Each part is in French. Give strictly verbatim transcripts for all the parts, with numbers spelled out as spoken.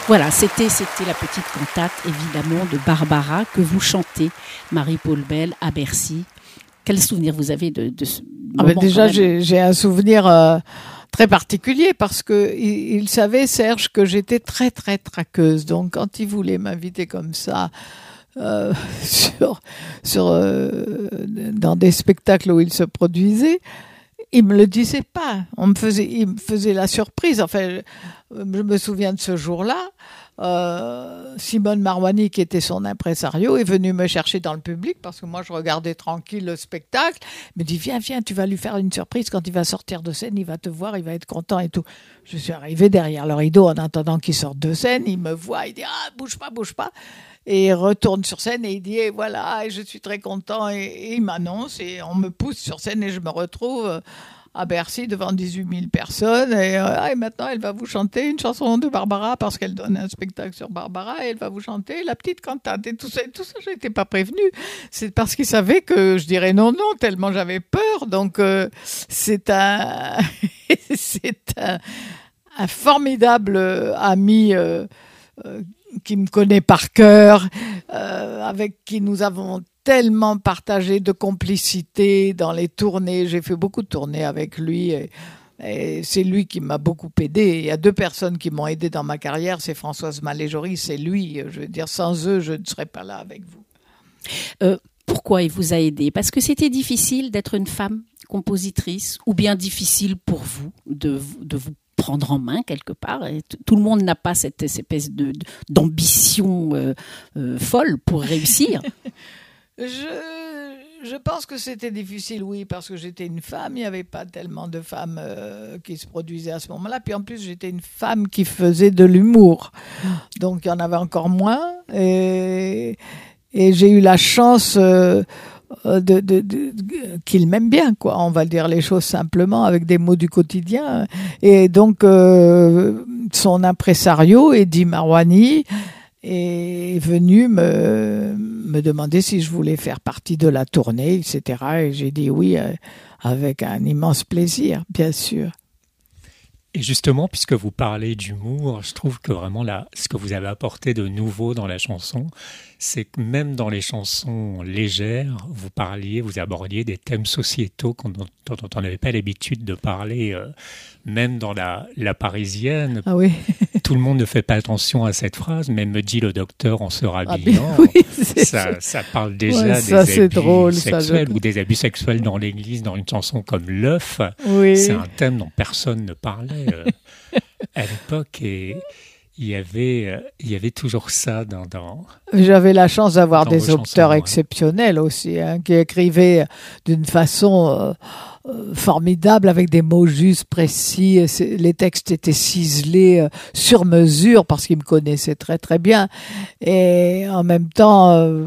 Voilà, c'était, c'était la petite cantate, évidemment, de Barbara que vous chantez, Marie-Paule Belle, à Bercy. Quel souvenir vous avez de, de ce ah moment? ben déjà, j'ai, j'ai un souvenir euh, très particulier parce que il, il savait, Serge, que j'étais très, très traqueuse. Donc, quand il voulait m'inviter comme ça, euh, sur, sur, euh, dans des spectacles où il se produisait, il me le disait pas. On me faisait, il me faisait la surprise. Enfin, je me souviens de ce jour-là. Euh, Simone Marwani, qui était son impresario, est venue me chercher dans le public parce que moi, je regardais tranquille le spectacle. Il me dit, viens, viens, tu vas lui faire une surprise. Quand il va sortir de scène, il va te voir, il va être content et tout. Je suis arrivée derrière le rideau en attendant qu'il sorte de scène. Il me voit, il dit, ah, bouge pas, bouge pas. Et il retourne sur scène et il dit, et voilà, et je suis très content. Et, et il m'annonce et on me pousse sur scène et je me retrouve à Bercy devant dix-huit mille personnes. Et, euh, et maintenant, elle va vous chanter une chanson de Barbara parce qu'elle donne un spectacle sur Barbara et elle va vous chanter la petite cantate. Et tout ça, tout ça, je n'étais pas prévenue. C'est parce qu'il savait que je dirais non, non, tellement j'avais peur. Donc, euh, c'est un, c'est un, un formidable ami euh, euh, qui me connaît par cœur, euh, avec qui nous avons tellement partagé de complicité dans les tournées. J'ai fait beaucoup de tournées avec lui et, et c'est lui qui m'a beaucoup aidé. Il y a deux personnes qui m'ont aidé dans ma carrière, c'est Françoise Mallet-Jory, c'est lui. Je veux dire, sans eux, je ne serais pas là avec vous. Euh, pourquoi il vous a aidé? Parce que c'était difficile d'être une femme compositrice ou bien difficile pour vous de, de vous prendre en main quelque part. Et t- tout le monde n'a pas cette, cette espèce de, de, d'ambition euh, euh, folle pour réussir. Je, je pense que c'était difficile, oui, parce que j'étais une femme. Il n'y avait pas tellement de femmes euh, qui se produisaient à ce moment-là. Puis en plus, j'étais une femme qui faisait de l'humour. Donc il y en avait encore moins. Et, et j'ai eu la chance euh, de, de, de, de, qu'il m'aime bien, quoi. On va dire les choses simplement avec des mots du quotidien. Et donc, euh, son impresario, Eddie Marwani, est venu me, me demander si je voulais faire partie de la tournée, et cetera. Et j'ai dit oui, euh, avec un immense plaisir, bien sûr. Et justement, puisque vous parlez d'humour, je trouve que vraiment là, ce que vous avez apporté de nouveau dans la chanson, c'est que même dans les chansons légères, vous parliez, vous abordiez des thèmes sociétaux dont, dont on n'avait pas l'habitude de parler, euh, même dans la, la Parisienne. Ah oui. Tout le monde ne fait pas attention à cette phrase, mais me dit le docteur en se rhabillant. Ah, oui, c'est ça, ça parle déjà ouais, des ça, abus drôle, sexuels ça, je... ou des abus sexuels dans l'église, dans une chanson comme L'œuf. Oui. C'est un thème dont personne ne parlait euh, à l'époque et il y avait, euh, il y avait toujours ça dans... dans J'avais la chance d'avoir des auteurs chansons, exceptionnels ouais. aussi, hein, qui écrivaient d'une façon... Euh, Euh, formidable, avec des mots justes, précis. C'est, les textes étaient ciselés euh, sur mesure parce qu'ils me connaissaient très très bien. Et en même temps, euh,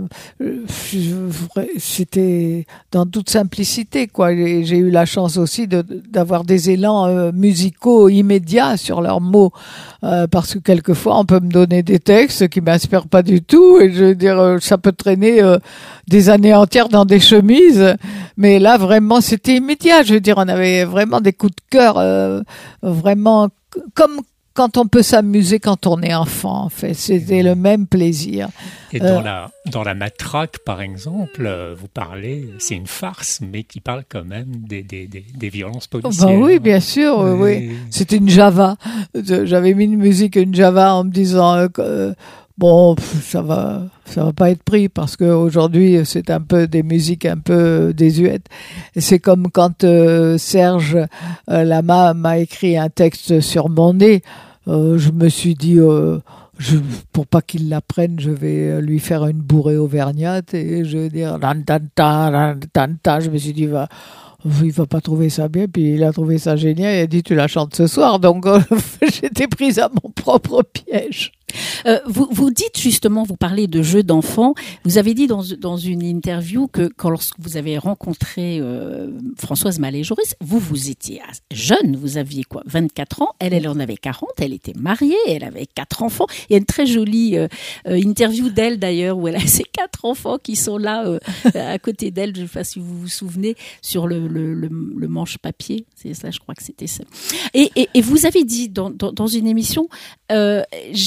c'était dans toute simplicité, quoi. Et j'ai eu la chance aussi de, d'avoir des élans euh, musicaux immédiats sur leurs mots, euh, parce que quelquefois on peut me donner des textes qui m'inspirent pas du tout, et je veux dire, euh, ça peut traîner euh, des années entières dans des chemises, mais là vraiment c'était immédiat. Je veux dire, on avait vraiment des coups de cœur, euh, vraiment comme quand on peut s'amuser quand on est enfant, en fait. C'était le même plaisir. Et euh, dans, la, dans la matraque, par exemple, vous parlez, c'est une farce, mais qui parle quand même des, des, des, des violences policières. Bah oui, bien sûr, et... oui. C'était une Java. J'avais mis une musique, une Java, en me disant... Euh, Bon, ça va, ça va pas être pris parce que aujourd'hui c'est un peu des musiques un peu désuètes. C'est comme quand euh, Serge euh, Lama m'a écrit un texte sur mon nez. Euh, je me suis dit, euh, je, pour pas qu'il l'apprenne, je vais lui faire une bourrée auvergnate et je vais dire dan dan dan dan dan. Je me suis dit, va. Il va pas trouver ça bien, puis il a trouvé ça génial. Il a dit, tu la chantes ce soir. Donc, euh, j'étais prise à mon propre piège. Euh, vous, vous dites justement, vous parlez de jeux d'enfants. Vous avez dit dans, dans une interview que quand lorsque vous avez rencontré euh, Françoise Mallet-Jory, vous, vous étiez jeune, vous aviez quoi, vingt-quatre ans. Elle, elle en avait quarante, elle était mariée, elle avait quatre enfants. Il y a une très jolie euh, interview d'elle d'ailleurs, où elle a ses quatre enfants qui sont là euh, à côté d'elle. Je ne sais pas si vous vous souvenez, sur le, le, le, le manche papier. C'est ça, je crois que c'était ça. Et, et, et vous avez dit dans, dans, dans une émission, euh, j'ai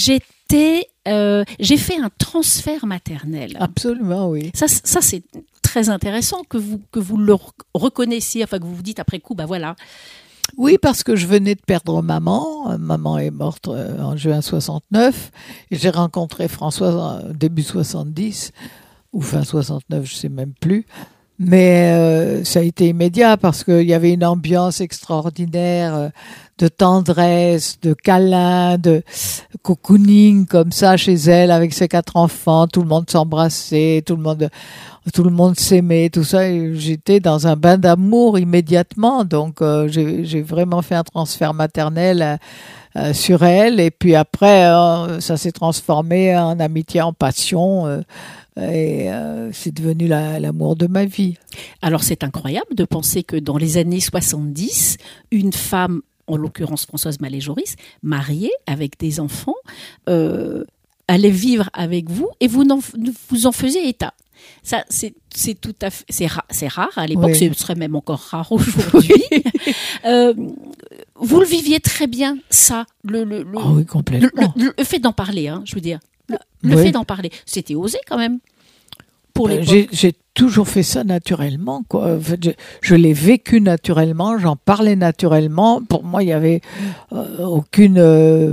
c'était euh, j'ai fait un transfert maternel. Absolument, oui. Ça, ça c'est très intéressant que vous que vous le reconnaissiez, enfin que vous vous dites après coup, bah voilà. Oui, parce que je venais de perdre maman. Maman est morte en juin soixante-neuf. Et j'ai rencontré Françoise en début soixante-dix, ou fin soixante-neuf, je ne sais même plus. Mais euh, ça a été immédiat parce qu'il y avait une ambiance extraordinaire euh, de tendresse, de câlin, de cocooning comme ça chez elle avec ses quatre enfants. Tout le monde s'embrassait, tout le monde, tout le monde s'aimait, tout ça. Et j'étais dans un bain d'amour immédiatement. Donc euh, j'ai, j'ai vraiment fait un transfert maternel euh, euh, sur elle. Et puis après, euh, ça s'est transformé en amitié, en passion. Euh, Et euh, c'est devenu la, l'amour de ma vie. Alors c'est incroyable de penser que dans les années soixante-dix, une femme, en l'occurrence Françoise Mallet-Joris, mariée avec des enfants, euh, allait vivre avec vous et vous, en, vous en faisiez état. Ça, c'est, c'est tout à fait, c'est, ra- c'est rare à l'époque, Oui. ce serait même encore rare aujourd'hui. euh, vous le viviez très bien, ça, le, le, le, Oh oui, complètement. le, le, le fait d'en parler, hein, je veux dire. Le, le Oui. fait d'en parler, c'était osé quand même. Pour Ben, les j'ai, j'ai toujours fait ça naturellement, quoi. En fait, je, je l'ai vécu naturellement, j'en parlais naturellement. Pour moi, il y avait euh, aucune euh,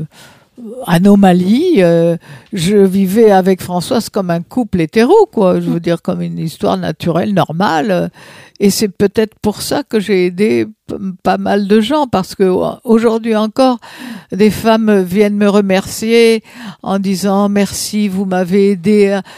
anomalie. Euh, je vivais avec Françoise comme un couple hétéro, quoi. Je veux dire, comme une histoire naturelle, normale. Et c'est peut-être pour ça que j'ai aidé p- pas mal de gens, parce que aujourd'hui encore, des femmes viennent me remercier en disant merci, vous m'avez aidé à,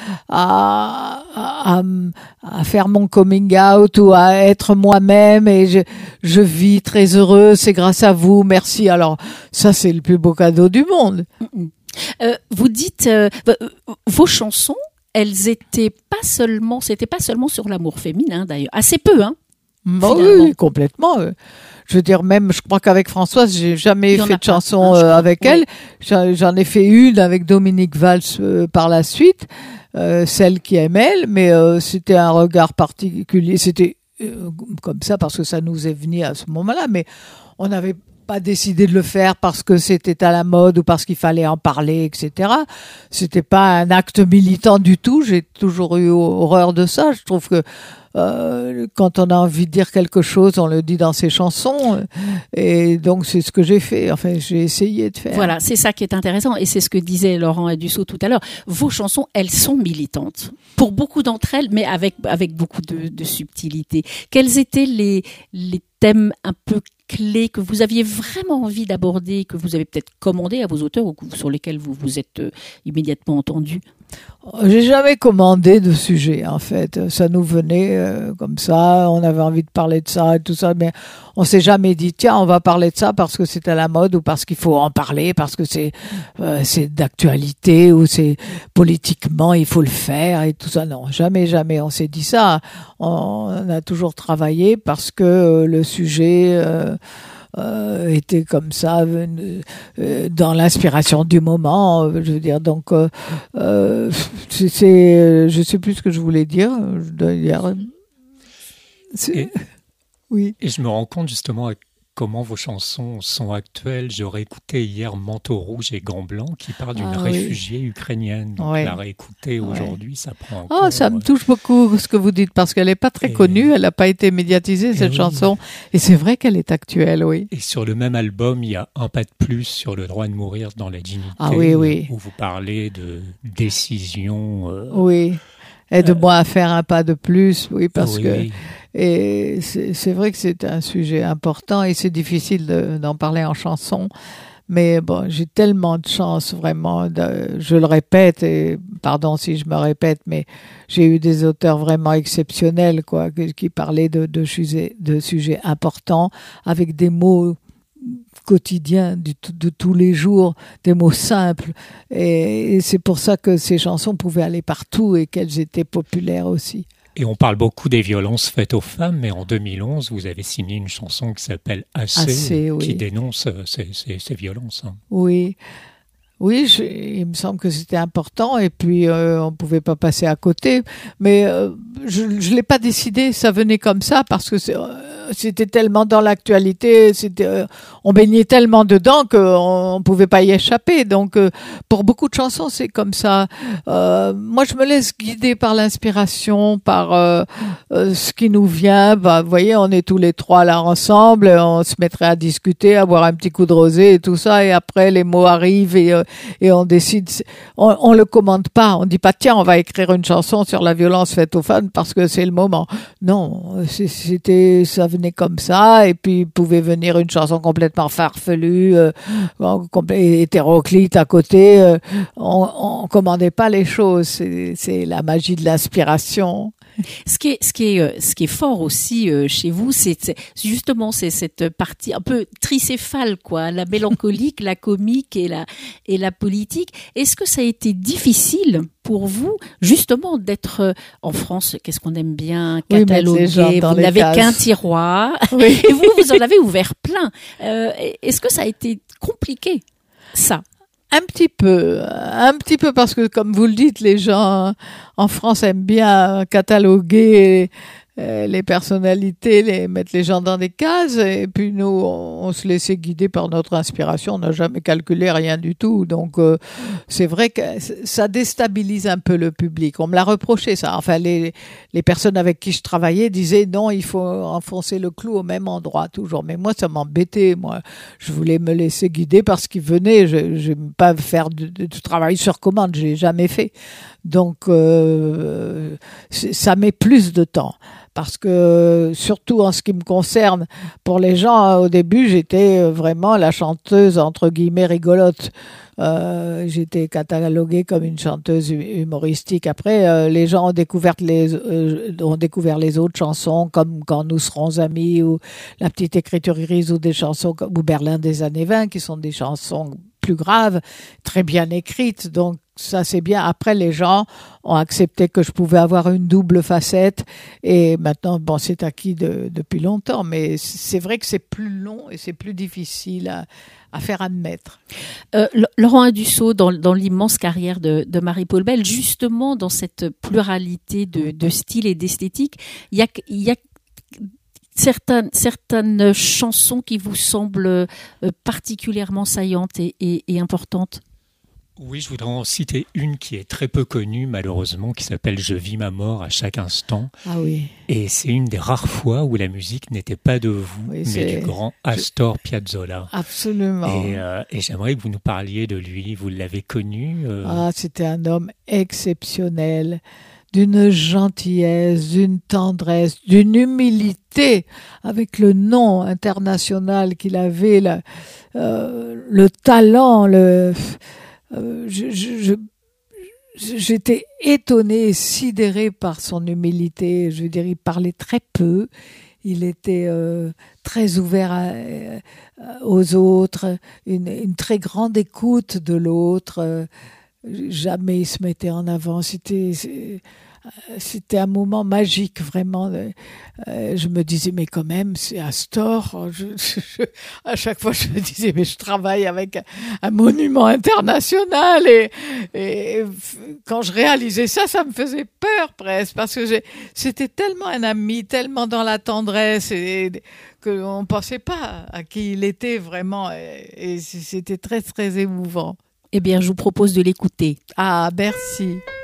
à, à, à faire mon coming out ou à être moi-même et je, je vis très heureuse, c'est grâce à vous, merci. Alors ça, c'est le plus beau cadeau du monde. Euh, vous dites euh, vos chansons, elles étaient pas seulement, c'était pas seulement sur l'amour féminin d'ailleurs, assez peu, hein. Bah Finalement. oui, complètement. Je veux dire, même, je crois qu'avec Françoise, j'ai jamais Il y en fait a de pas, chanson hein, je euh, crois. avec Oui. elle. J'en, j'en ai fait une avec Dominique Valls euh, par la suite, euh, celle qui aime elle, mais euh, c'était un regard particulier. C'était euh, comme ça parce que ça nous est venu à ce moment-là, mais on n'avait pas décidé de le faire parce que c'était à la mode ou parce qu'il fallait en parler, et cetera. C'était pas un acte militant du tout. J'ai toujours eu horreur de ça. Je trouve que euh, quand on a envie de dire quelque chose, on le dit dans ses chansons. Et donc, c'est ce que j'ai fait. Enfin, j'ai essayé de faire. Voilà, c'est ça qui est intéressant et c'est ce que disait Laurent Dussault tout à l'heure. Vos chansons, elles sont militantes. Pour beaucoup d'entre elles, mais avec, avec beaucoup de, de subtilité. Quels étaient les, les thèmes un peu clés que vous aviez vraiment envie d'aborder, que vous avez peut-être commandé à vos auteurs ou que- sur lesquels vous vous êtes euh, immédiatement entendus? J'ai jamais commandé de sujet, en fait. Ça nous venait euh, comme ça. On avait envie de parler de ça et tout ça, mais on s'est jamais dit, tiens, on va parler de ça parce que c'est à la mode ou parce qu'il faut en parler, parce que c'est euh, c'est d'actualité ou c'est politiquement, il faut le faire et tout ça. Non, jamais, jamais. On s'est dit ça. On, on a toujours travaillé parce que euh, le sujet... Euh, euh, était comme ça euh, euh, dans l'inspiration du moment, euh, je veux dire. Donc, euh, euh, c'est, c'est, euh, je sais plus ce que je voulais dire. Je dois dire. C'est- Et- Oui. Et je me rends compte justement à comment vos chansons sont actuelles. J'ai réécouté hier Manteau rouge et gants blancs qui parle d'une Ah oui. réfugiée ukrainienne. Donc Ouais. la réécouter Ouais. aujourd'hui, ça prend Oh, encore... ça me touche beaucoup ce que vous dites parce qu'elle n'est pas très Et- connue, elle n'a pas été médiatisée Et cette oui. chanson, et c'est vrai qu'elle est actuelle, oui. Et sur le même album, il y a un pas de plus sur le droit de mourir dans la dignité. Ah oui, oui. Où vous parlez de décision. euh, Oui. Aide-moi à faire un pas de plus, oui, parce oui, que oui. et c'est, c'est vrai que c'est un sujet important et c'est difficile de, d'en parler en chanson. Mais bon, j'ai tellement de chance, vraiment. De, je le répète, et pardon si je me répète, mais j'ai eu des auteurs vraiment exceptionnels, quoi, qui, qui parlaient de, de, sujets, de sujets importants avec des mots quotidiens du, de tous les jours, des mots simples. Et, et c'est pour ça que ces chansons pouvaient aller partout et qu'elles étaient populaires aussi. Et on parle beaucoup des violences faites aux femmes, mais en deux mille onze, vous avez signé une chanson qui s'appelle Assez, Assez, oui. qui dénonce euh, ces, ces, ces violences. hein. Oui, oui, je- il me semble que c'était important et puis euh, on pouvait pas passer à côté. Mais euh, je ne l'ai pas décidé, ça venait comme ça parce que c'est, euh, c'était tellement dans l'actualité, c'était, euh, on baignait tellement dedans qu'on ne pouvait pas y échapper. Donc, euh, pour beaucoup de chansons, c'est comme ça. Euh, moi, je me laisse guider par l'inspiration, par euh, euh, ce qui nous vient. Bah, vous voyez, on est tous les trois là ensemble, on se mettrait à discuter, à boire un petit coup de rosé et tout ça, et après, les mots arrivent et, euh, et on décide. On, on le commande pas. On dit pas, tiens, on va écrire une chanson sur la violence faite aux femmes parce que c'est le moment. Non, c'était, ça venait comme ça, et puis il pouvait venir une chanson complètement farfelue, euh, hétéroclite à côté. Euh, on, on commandait pas les choses. C'est, c'est la magie de l'inspiration. Ce qui est, ce qui est, ce qui est fort aussi euh, chez vous, c'est, c'est justement c'est cette partie un peu tricéphale, quoi, la mélancolique, la comique et la et la politique. Est-ce que ça a été difficile pour vous, justement, d'être en France? Qu'est-ce qu'on aime bien cataloguer? Oui, vous n'avez qu'un tiroir, oui. Et vous, vous en avez ouvert plein. Euh, est-ce que ça a été compliqué, ça? Un petit peu, un petit peu parce que, comme vous le dites, les gens en France aiment bien cataloguer les personnalités, les mettre les gens dans des cases, et puis nous, on, on se laissait guider par notre inspiration, on n'a jamais calculé rien du tout, donc euh, c'est vrai que ça déstabilise un peu le public. On me l'a reproché ça, enfin les, les personnes avec qui je travaillais disaient non, il faut enfoncer le clou au même endroit toujours, mais moi ça m'embêtait, moi je voulais me laisser guider par ce qui venait, je n'aime pas faire du, du travail sur commande, je l'ai jamais fait, donc euh, ça met plus de temps. Parce que, surtout en ce qui me concerne, pour les gens, au début, j'étais vraiment la chanteuse, entre guillemets, rigolote. Euh, j'étais cataloguée comme une chanteuse humoristique. Après, euh, les gens ont découvert les, euh, ont découvert les autres chansons, comme Quand nous serons amis, ou La petite écriture grise, ou des chansons comme ou Berlin des années vingt, qui sont des chansons plus graves, très bien écrites. Donc, ça, c'est bien. Après, les gens ont accepté que je pouvais avoir une double facette. Et maintenant, bon, c'est acquis de, depuis longtemps. Mais c'est vrai que c'est plus long et c'est plus difficile à, à faire admettre. Euh, Laurent Adusseau, dans, dans l'immense carrière de, de Marie-Paule Bell, justement, dans cette pluralité de, de styles et d'esthétique, il y a, il y a certaines, certaines chansons qui vous semblent particulièrement saillantes et, et, et importantes. Oui, je voudrais en citer une qui est très peu connue, malheureusement, qui s'appelle « Je vis ma mort à chaque instant ». Ah oui. Et c'est une des rares fois où la musique n'était pas de vous, oui, mais du grand Astor Piazzolla. Absolument. Et, euh, et j'aimerais que vous nous parliez de lui. Vous l'avez connu euh... Ah, c'était un homme exceptionnel, d'une gentillesse, d'une tendresse, d'une humilité, avec le nom international qu'il avait, la, euh, le talent, le... Euh, je, je, je, j'étais étonnée et sidérée par son humilité. Je veux dire, il parlait très peu. Il était euh, très ouvert à, euh, aux autres, une, une très grande écoute de l'autre. Euh, jamais il se mettait en avant. C'était, c'était un moment magique, vraiment. Euh, je me disais, mais quand même, c'est Astor. Je, je, je, à chaque fois, je me disais, mais je travaille avec un, un monument international. Et, et quand je réalisais ça, ça me faisait peur presque, parce que j'ai, c'était tellement un ami, tellement dans la tendresse, et, et qu'on ne pensait pas à qui il était vraiment. Et, et c'était très, très émouvant. Eh bien, je vous propose de l'écouter. Ah, merci.